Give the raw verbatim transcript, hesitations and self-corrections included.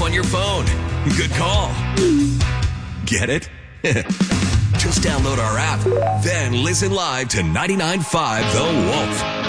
on your phone. Good call. Get it? Just download our app, then listen live to ninety-nine point five The Wolf.